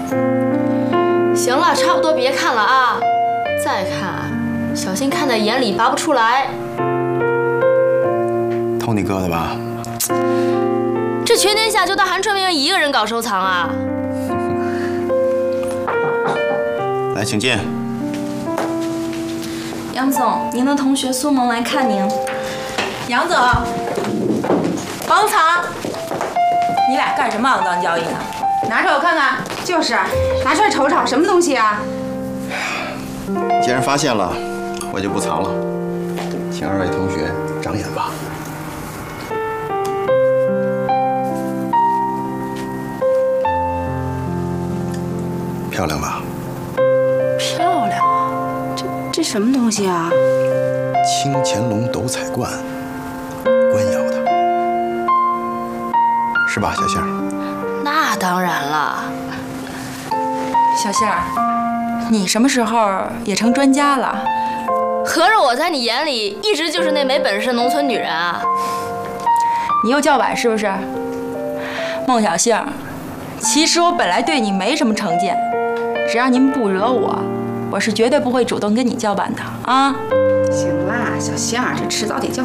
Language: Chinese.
行了，差不多别看了啊！再看，小心看在眼里拔不出来。 偷你哥的吧？ 这全天下就当韩春明一个人搞收藏啊！ 来，请进。 杨总，您的同学苏萌来看您。 杨总，甭藏，你俩干什么肮脏交易呢？ 拿出来我看看。就是，拿出来瞅瞅，什么东西啊？ 既然发现了，我就不藏了，请二位同学长眼吧。漂亮吧？ 漂亮啊！这什么东西啊？ 清乾隆斗彩冠，官窑的，是吧，小杏儿？ 那当然了。 小杏儿，你什么时候也成专家了？ 合着我在你眼里一直就是那没本事的农村女人啊？ 你又叫板是不是？孟小杏，其实我本来对你没什么成见，只要您不惹我，我是绝对不会主动跟你叫板的啊。 行啦，小杏儿，这迟早得叫